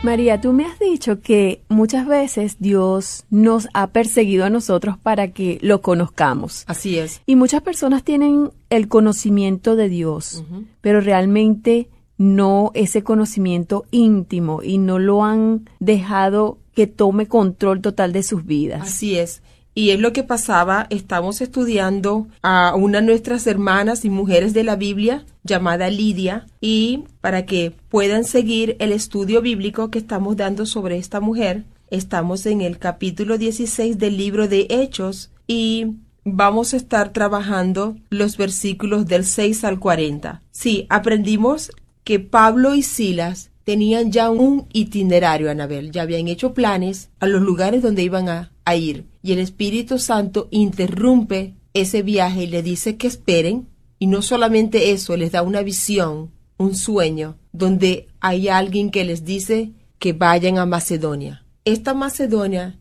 María, tú me has dicho que muchas veces Dios nos ha perseguido a nosotros para que lo conozcamos. Así es. Y muchas personas tienen el conocimiento de Dios, pero realmente no ese conocimiento íntimo y no lo han dejado que tome control total de sus vidas. Así es. Y es lo que pasaba, estamos estudiando a una de nuestras hermanas y mujeres de la Biblia llamada Lidia, y para que puedan seguir el estudio bíblico que estamos dando sobre esta mujer, estamos en el capítulo 16 del libro de Hechos y vamos a estar trabajando los versículos del 6 al 40. Sí, aprendimos que Pablo y Silas tenían ya un itinerario, Anabel, ya habían hecho planes a los lugares donde iban a ir. Y el Espíritu Santo interrumpe ese viaje y le dice que esperen. Y no solamente eso, les da una visión, un sueño, donde hay alguien que les dice que vayan a Macedonia. Esta Macedonia